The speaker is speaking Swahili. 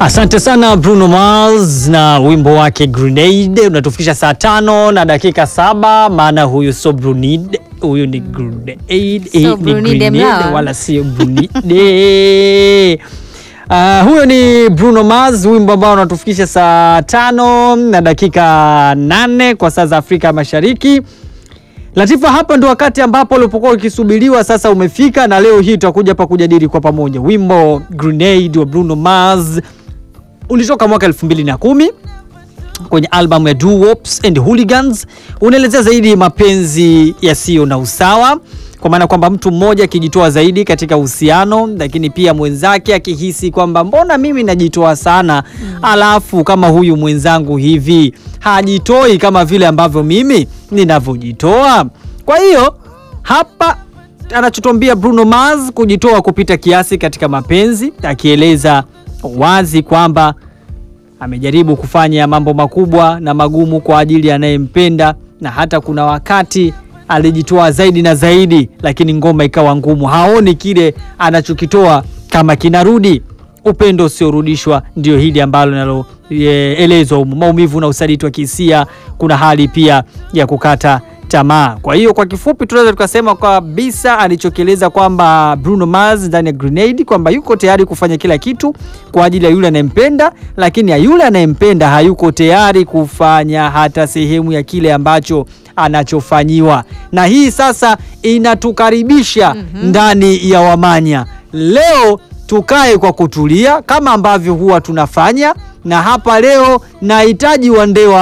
Asante sana Bruno Mars na wimbo wake Grenade. Unatufikisha saa 5 na dakika 7. Maana huyu so Brunide, huyu ni Grenade, So Brunide wala sio Brunide. Huyo ni Bruno Mars, wimbo ambao unatufikisha saa 5 na dakika 8 kwa saa za Afrika Mashariki. Latifa, hapa ndo wakati ambapo ulipokuwa ukisubiriwa sasa umefika, na leo hii tutakuja hapa kujadili kwa pamoja. Wimbo Grenade wa Bruno Mars ulitoka mwaka 2010 kwenye albamu ya Doo Wops and Hooligans. Unaelezea zaidi mapenzi yasiyo na usawa, kwa maana kwamba mtu mmoja akijitoa zaidi katika uhusiano, lakini pia mwenzake akihisi kwamba mbona mimi najitoa sana, alafu kama huyu mwenzangu hivi hajitoi kama vile ambavyo mimi ninavyojitoa. Kwa hiyo hapa anachotuambia Bruno Mars, kujitoa kupita kiasi katika mapenzi, akieleza wazi kwamba amejaribu kufanya mambo makubwa na magumu kwa ajili ya anayempenda, na hata kuna wakati alijitoa zaidi na zaidi, lakini ngoma ikawa ngumu. Haoni kile anachokitoa kama kinarudi. Upendo usiorudishwa ndio hili ambalo naloelezwa, maumivu na usaliti wa kihisia. Kuna hali pia ya kukata tamaa. Kwa hiyo kwa kifupi tunaweza tukasema kabisa alichokieleza kwamba Bruno Mars ndani ya Grenade kwamba yuko tayari kufanya kila kitu kwa ajili ya yule anayempenda, lakini ya yule anayempenda hayuko tayari kufanya hata sehemu ya kile ambacho anachofanyiwa. Na hii sasa inatukaribisha ndani ya Wamanya. Leo tukae kwa kutulia kama ambavyo huwa tunafanya, na hapa leo nahitaji Wandewa